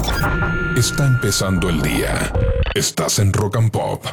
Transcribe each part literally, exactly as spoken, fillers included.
Está empezando el día. Estás en Rock and Pop.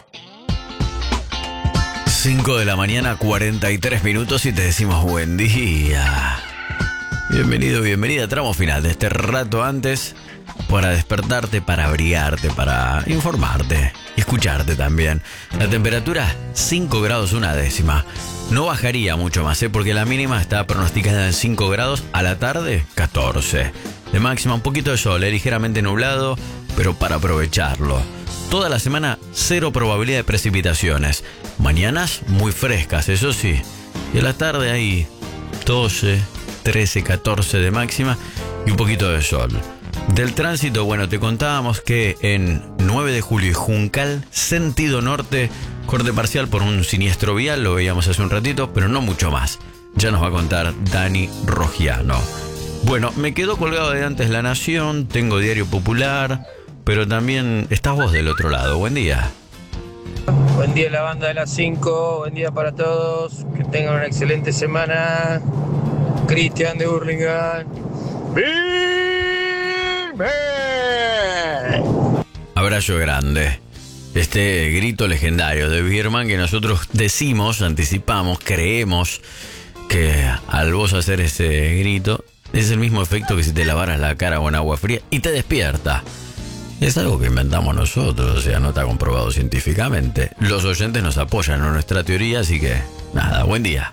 cinco de la mañana, cuarenta y tres minutos y te decimos buen día. Bienvenido, bienvenida. Tramo final de este rato antes para despertarte, para abrigarte, para informarte y escucharte también. La temperatura cinco grados una décima. No bajaría mucho más, ¿eh? Porque la mínima está pronosticada en cinco grados, a la tarde catorce. De máxima un poquito de sol, ¿eh? Ligeramente nublado, pero para aprovecharlo. Toda la semana cero probabilidad de precipitaciones. Mañanas muy frescas, eso sí. Y a la tarde hay doce, trece, catorce de máxima y un poquito de sol. Del tránsito, bueno, te contábamos que en nueve de julio y Juncal, sentido norte, corte parcial por un siniestro vial, lo veíamos hace un ratito, pero no mucho más. Ya nos va a contar Dani Rogiano. Bueno, me quedó colgado de antes La Nación, tengo Diario Popular, pero también estás vos del otro lado. Buen día. Buen día la banda de las cinco, buen día para todos, que tengan una excelente semana. Cristian de Hurlingham. Abrazo grande. Este grito legendario de Birman que nosotros decimos, anticipamos, creemos que al vos hacer ese grito es el mismo efecto que si te lavaras la cara con agua fría y te despierta. Es algo que inventamos nosotros, o sea, no está comprobado científicamente. Los oyentes nos apoyan en nuestra teoría, así que nada, buen día.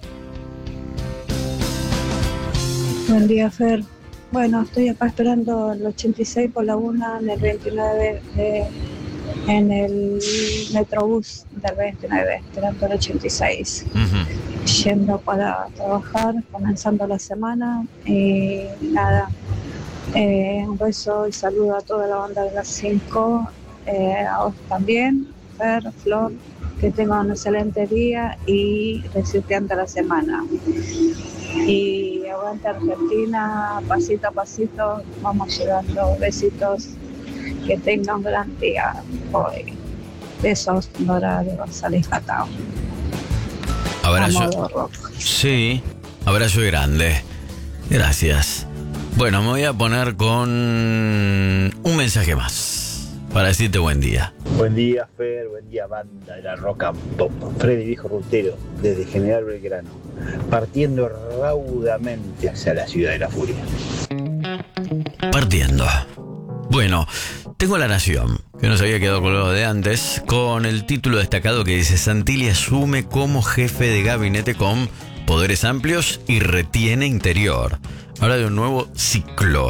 Buen día, Fer. Bueno, estoy acá esperando el ochenta y seis por la una, en el veintinueve, de, en el Metrobús del veintinueve, esperando el ochenta y seis. Uh-huh. Yendo para trabajar, comenzando la semana y nada. Eh, un beso y saludo a toda la banda de las cinco, eh, a vos también, Fer, Flor, que tengan un excelente día y recipiente la semana. Y aguante Argentina, pasito a pasito, vamos llegando. Besitos, que tengan un gran día hoy. Besos, Nora de González Catao. Abrazo. Sí, abrazo grande. Gracias. Bueno, me voy a poner con un mensaje más para decirte buen día. Buen día, Fer, buen día, banda de la Rock and Pop. Freddy Viejo Rutero, desde General Belgrano, partiendo raudamente hacia la ciudad de la furia. Partiendo. Bueno, tengo La Nación, que nos había quedado colgado de antes, con el título destacado que dice: Santilli asume como jefe de gabinete con poderes amplios y retiene interior. Habla de un nuevo ciclo.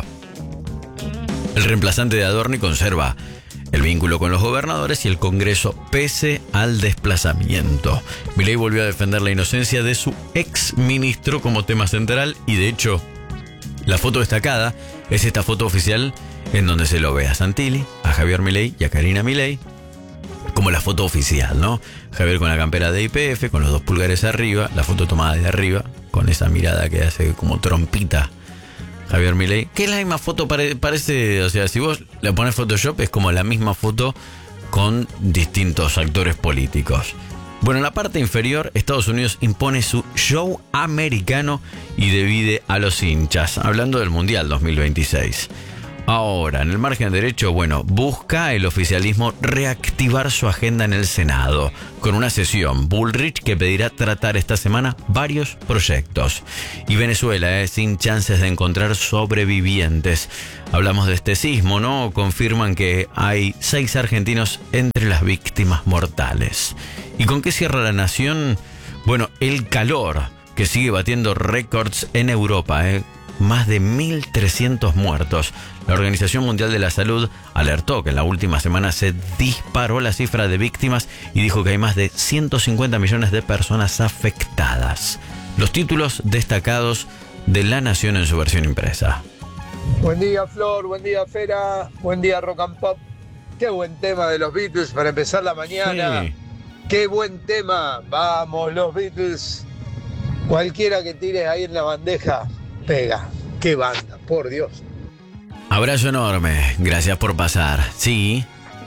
El reemplazante de Adorni conserva el vínculo con los gobernadores y el Congreso pese al desplazamiento. Milei volvió a defender la inocencia de su ex ministro como tema central y de hecho la foto destacada es esta foto oficial en donde se lo ve a Santilli, a Javier Milei y a Karina Milei como la foto oficial, ¿no? Javier con la campera de Y P F, con los dos pulgares arriba, la foto tomada de arriba, con esa mirada que hace como trompita Javier Milei, que es la misma foto, pare, parece, o sea, si vos le pones Photoshop es como la misma foto con distintos actores políticos. Bueno, en la parte inferior, Estados Unidos impone su show americano y divide a los hinchas, hablando del Mundial dos mil veintiséis. Ahora, en el margen derecho, bueno, busca el oficialismo reactivar su agenda en el Senado, con una sesión Bullrich que pedirá tratar esta semana varios proyectos. Y Venezuela, eh, sin chances de encontrar sobrevivientes. Hablamos de este sismo, ¿no? Confirman que hay seis argentinos entre las víctimas mortales. ¿Y con qué cierra La Nación? Bueno, el calor, que sigue batiendo récords en Europa, ¿eh? Más de mil trescientos muertos. La Organización Mundial de la Salud alertó que en la última semana se disparó la cifra de víctimas y dijo que hay más de ciento cincuenta millones de personas afectadas. Los títulos destacados de La Nación en su versión impresa. Buen día, Flor, buen día, Fera, buen día, Rock and Pop. Qué buen tema de los Beatles para empezar la mañana. Sí. Qué buen tema. Vamos, los Beatles. Cualquiera que tires ahí en la bandeja pega. Qué banda, por Dios. Abrazo enorme, gracias por pasar. Sí.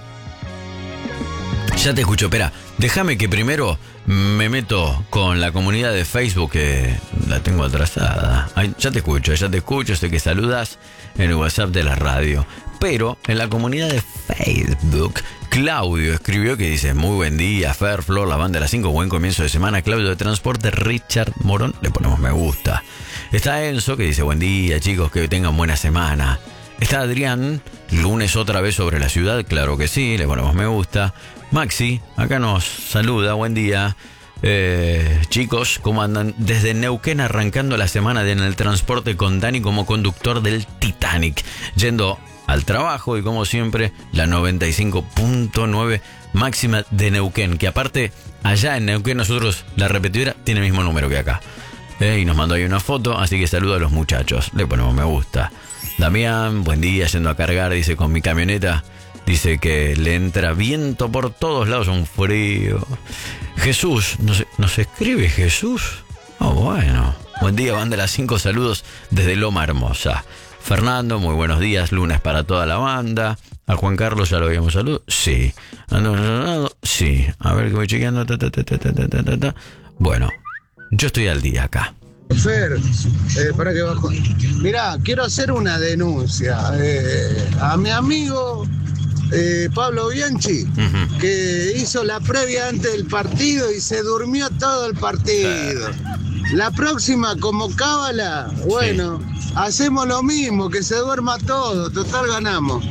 Ya te escucho, espera, déjame que primero me meto con la comunidad de Facebook, que la tengo atrasada. Ay, ya te escucho, ya te escucho, sé que saludas en el WhatsApp de la radio. pero en la comunidad de Facebook, Claudio escribió que dice: muy buen día, Fer, Flor, la banda de las cinco, buen comienzo de semana. Claudio de Transporte Richard Morón, le ponemos me gusta. Está Enzo que dice: buen día, chicos, que tengan buena semana. Está Adrián, lunes otra vez sobre la ciudad, claro que sí, le ponemos me gusta. Maxi, acá nos saluda, buen día. Eh, chicos, ¿cómo andan? Desde Neuquén arrancando la semana de en el transporte con Dani como conductor del Titanic, yendo al trabajo y como siempre la noventa y cinco punto nueve máxima de Neuquén, que aparte allá en Neuquén nosotros la repetidora tiene el mismo número que acá. Eh, y nos mandó ahí una foto, así que saludo a los muchachos, le ponemos me gusta. Damián, buen día, yendo a cargar, dice, con mi camioneta. Dice que le entra viento por todos lados, un frío. Jesús, ¿nos, nos escribe Jesús? Oh, bueno. Buen día, banda de las cinco, saludos desde Loma Hermosa. Fernando, muy buenos días, lunes para toda la banda. A Juan Carlos ya lo habíamos saludado. Sí. Sí. A ver que voy chequeando. Bueno, yo estoy al día acá. Fer, eh, para que bajo. Mirá, quiero hacer una denuncia eh, a mi amigo eh, Pablo Bianchi, uh-huh. que hizo la previa antes del partido y se durmió todo el partido. La próxima como cábala, bueno, sí. hacemos lo mismo, que se duerma todo, total ganamos.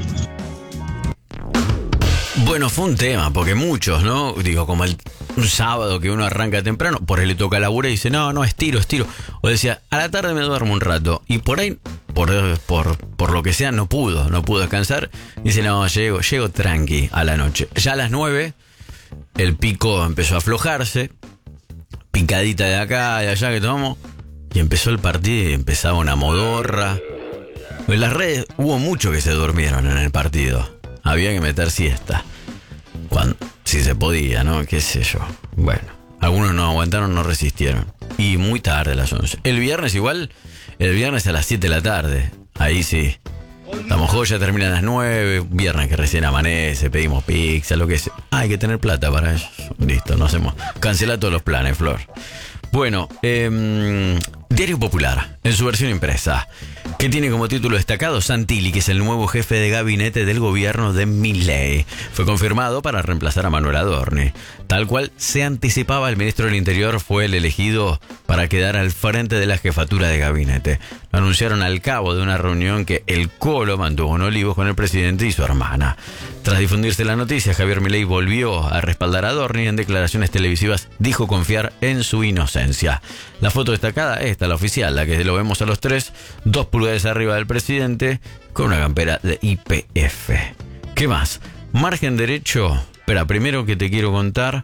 Bueno, fue un tema, porque muchos, ¿no? Digo, como el un sábado que uno arranca temprano, por ahí le toca laburar y dice, no, no, estiro, estiro. O decía, a la tarde me duermo un rato. Y por ahí, por, por, por lo que sea, no pudo, no pudo descansar. Dice, no, llego, llego tranqui a la noche. Ya a las nueve, el pico empezó a aflojarse. Picadita de acá, de allá que tomamos. Y empezó el partido y empezaba una modorra. En las redes hubo muchos que se durmieron en el partido. Había que meter siesta. Cuando, si se podía, ¿no? Qué sé yo. Bueno, algunos no aguantaron, no resistieron. Y muy tarde, a las once. El viernes igual, el viernes a las siete de la tarde. Ahí sí. La mojoya termina a las nueve. Viernes que recién amanece, pedimos pizza, lo que sea. Ah, hay que tener plata para eso. Listo, no hacemos. Cancela todos los planes, Flor. Bueno, eh, Diario Popular, en su versión impresa, que tiene como título destacado: Santilli, que es el nuevo jefe de gabinete del gobierno de Milei. Fue confirmado para reemplazar a Manuel Adorni. Tal cual se anticipaba, el ministro del Interior fue el elegido para quedar al frente de la jefatura de gabinete. Lo anunciaron al cabo de una reunión que el Colo mantuvo en Olivos con el presidente y su hermana. Tras difundirse la noticia, Javier Milei volvió a respaldar a Adorni. En declaraciones televisivas dijo confiar en su inocencia. La foto destacada, esta, la oficial, la que lo vemos a los tres, dos pulgadas arriba del presidente, con una campera de Y P F. ¿Qué más? Margen derecho. Espera, primero que te quiero contar.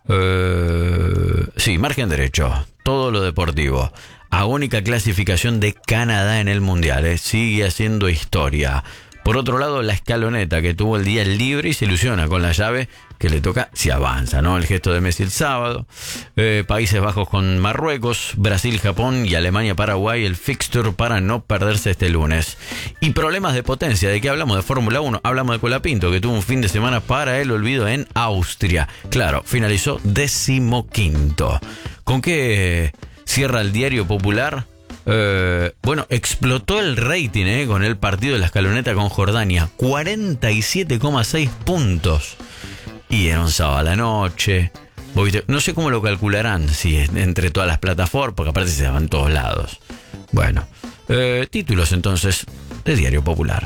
Eh, sí, margen derecho. Todo lo deportivo. Agónica clasificación de Canadá en el Mundial. ¿eh? Sigue haciendo historia. Por otro lado, la escaloneta, que tuvo el día libre y se ilusiona con la llave que le toca si avanza, ¿no? El gesto de Messi el sábado. Eh, Países Bajos con Marruecos, Brasil, Japón y Alemania, Paraguay, el fixture para no perderse este lunes. Y problemas de potencia, ¿de qué hablamos? De Fórmula uno, hablamos de Colapinto, que tuvo un fin de semana para el olvido en Austria. Claro, finalizó decimoquinto. ¿Con qué cierra el Diario Popular? Eh, bueno, explotó el rating eh, con el partido de la escaloneta con Jordania, cuarenta y siete coma seis puntos. Y era un sábado a la noche. No sé cómo lo calcularán, si es entre todas las plataformas, porque aparte se van todos lados. Bueno, eh, títulos entonces de Diario Popular.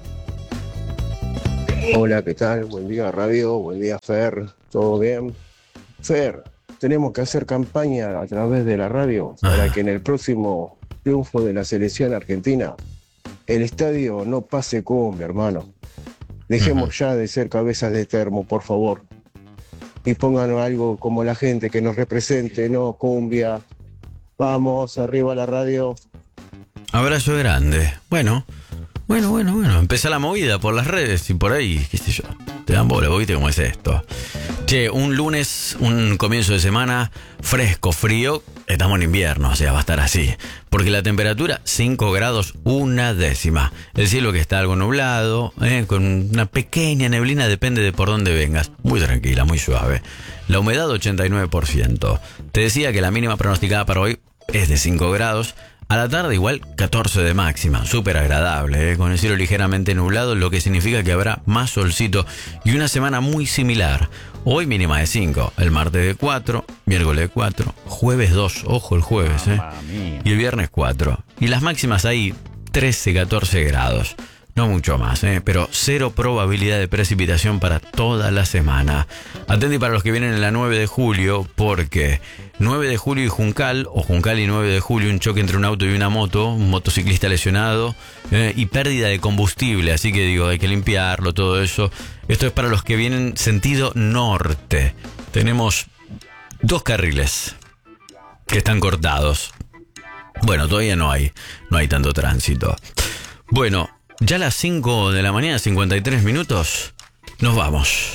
Hola, ¿qué tal? Buen día, Radio. Buen día, Fer. ¿Todo bien? Fer, tenemos que hacer campaña a través de la radio ah. para que en el próximo triunfo de la selección argentina el estadio no pase cumbia, hermano. Dejemos uh-huh. ya de ser cabezas de termo, por favor. Y pónganos algo como la gente que nos represente, no cumbia. Vamos, arriba la radio. Abrazo grande. Bueno, bueno, bueno, bueno. Empezá la movida por las redes y por ahí, qué sé yo. Te dan bola, ¿viste cómo es esto? Che, un lunes, un comienzo de semana fresco, frío. Estamos en invierno, o sea, va a estar así. Porque la temperatura, cinco grados, una décima. El cielo que está algo nublado, eh, con una pequeña neblina, depende de por dónde vengas. Muy tranquila, muy suave. La humedad, ochenta y nueve por ciento. Te decía que la mínima pronosticada para hoy es de cinco grados. A la tarde igual catorce de máxima, súper agradable, ¿eh? Con el cielo ligeramente nublado, lo que significa que habrá más solcito y una semana muy similar. Hoy mínima de cinco, el martes de cuatro, miércoles de cuatro, jueves dos, ojo el jueves, ¿eh? Y el viernes cuatro. Y las máximas ahí trece, catorce grados. No mucho más, ¿eh? Pero cero probabilidad de precipitación para toda la semana. Atenti para los que vienen en la nueve de julio, porque nueve de julio y Juncal, o Juncal y nueve de julio, un choque entre un auto y una moto, un motociclista lesionado, eh, y pérdida de combustible, así que digo, hay que limpiarlo, todo eso. Esto es para los que vienen sentido norte. Tenemos dos carriles que están cortados. Bueno, todavía no hay, no hay tanto tránsito. Bueno, ya a las cinco de la mañana, cincuenta y tres minutos, nos vamos.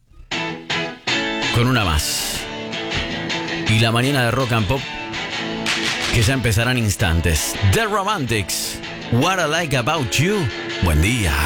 Con una más. Y la mañana de Rock and Pop, que ya empezarán instantes. The Romantics, What I Like About You. Buen día.